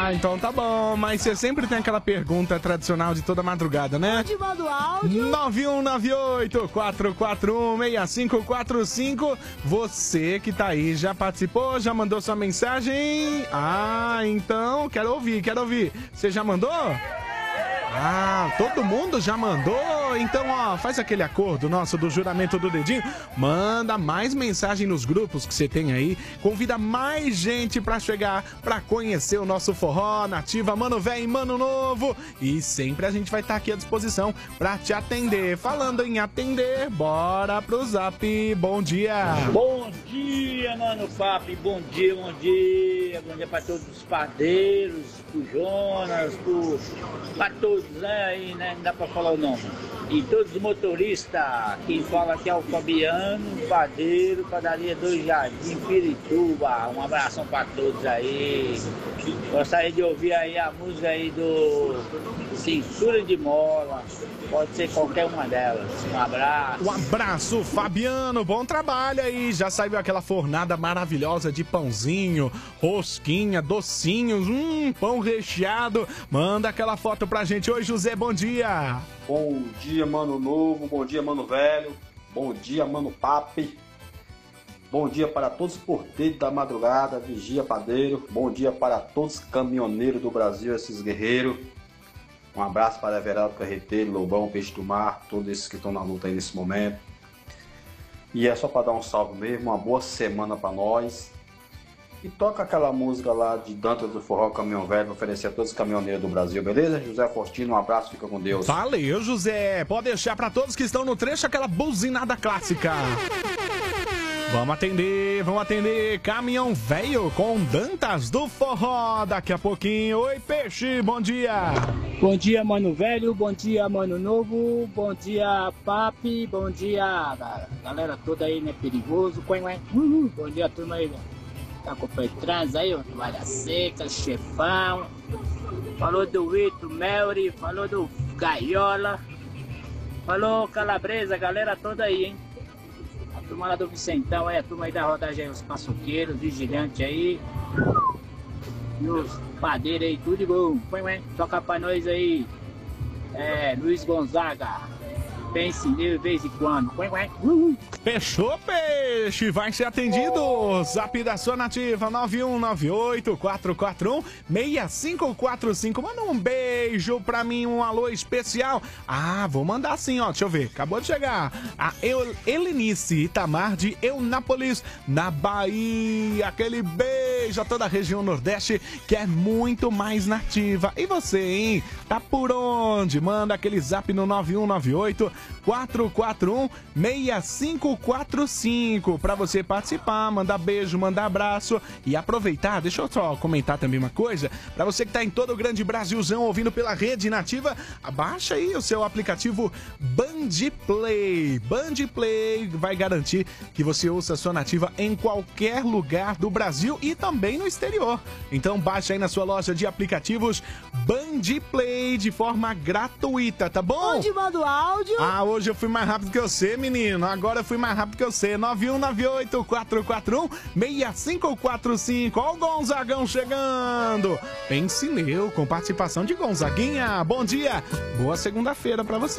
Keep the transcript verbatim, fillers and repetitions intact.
Ah, então tá bom. Mas você sempre tem aquela pergunta tradicional de toda madrugada, né? Onde manda o áudio? nove um nove oito, quatro quatro um, seis cinco quatro cinco. Você que tá aí, já participou? Já mandou sua mensagem? Ah, então, quero ouvir, quero ouvir. Você já mandou? Ah, todo mundo já mandou? Então, ó, faz aquele acordo nosso do juramento do dedinho. Manda mais mensagem nos grupos que você tem aí. Convida mais gente pra chegar, pra conhecer o nosso forró nativa, mano velho e mano novo. E sempre a gente vai estar aqui à disposição pra te atender. Falando em atender, bora pro Zap. Bom dia. Bom dia, mano Papi. Bom dia, bom dia. Bom dia pra todos os padeiros, pro Jonas, pro... pra todos, né? Aí, né? Não dá pra falar o nome. E todos os motoristas. Quem fala aqui é o Fabiano, padeiro, padaria do Jardim Pirituba. Um abração pra todos aí. Gostaria de ouvir aí a música aí do Cintura de Mola. Pode ser qualquer uma delas. Um abraço. Um abraço, Fabiano. Bom trabalho aí. Já saiu aquela fornada maravilhosa de pãozinho, rosquinha, docinhos, hum, pão recheado. Manda aquela foto pra gente. Oi, José, bom dia. Bom dia, mano novo. Bom dia, mano velho. Bom dia, mano papi. Bom dia para todos os porteiros da madrugada, vigia padeiro. Bom dia para todos os caminhoneiros do Brasil, esses guerreiros. Um abraço para Everaldo Carreteiro, Lobão, Peixe do Mar, todos esses que estão na luta aí nesse momento. E é só para dar um salve mesmo, uma boa semana para nós. E toca aquela música lá de Dantas do Forró Caminhão Velho para oferecer a todos os caminhoneiros do Brasil, beleza? José Faustino, um abraço, fica com Deus. Valeu, José. Pode deixar para todos que estão no trecho aquela buzinada clássica. Vamos atender, vamos atender Caminhão Velho com Dantas do Forró daqui a pouquinho. Oi, Peixe, bom dia. Bom dia, mano velho. Bom dia, mano novo. Bom dia, papi. Bom dia, galera toda aí, né? Perigoso. Uhum. Bom dia, turma aí, né? Tá com o pé trans aí, ó. Toalha seca, chefão. Falou do Ito, Melry. Falou do Gaiola. Falou Calabresa, galera toda aí, hein? A turma lá do Vicentão, aí, a turma aí da rodagem, aí, os paçoqueiros, vigilantes aí. E os padeiros aí, tudo de bom. Toca pra nós aí, é, Luiz Gonzaga. Pense nele de vez em quando. Fechou, Peixe. Vai ser atendido. Zap da sua nativa, nove um nove oito, quatro quatro um, seis cinco quatro cinco. Manda um beijo pra mim, um alô especial. Ah, vou mandar sim, ó. Deixa eu ver. Acabou de chegar. A El Helenice Itamar de Eunápolis, na Bahia. Aquele beijo a toda a região Nordeste, que é muito mais nativa. E você, hein? Tá por onde? Manda aquele zap no nove um nove oito, quatro quatro um, seis cinco quatro cinco pra você participar, mandar beijo, mandar abraço e aproveitar. Deixa eu só comentar também uma coisa, pra você que tá em todo o grande Brasilzão ouvindo pela rede nativa, abaixa aí o seu aplicativo Band Play. Band Play vai garantir que você ouça a sua nativa em qualquer lugar do Brasil e também no exterior. Então baixa aí na sua loja de aplicativos Band Play de forma gratuita, tá bom? Onde manda o áudio? Ah, hoje eu fui mais rápido que você, menino. Agora eu fui mais rápido que você. nove um nove oito, quatro quatro um, seis cinco quatro cinco. Ó o Gonzagão chegando. Pense nele, com participação de Gonzaguinha. Bom dia. Boa segunda-feira pra você.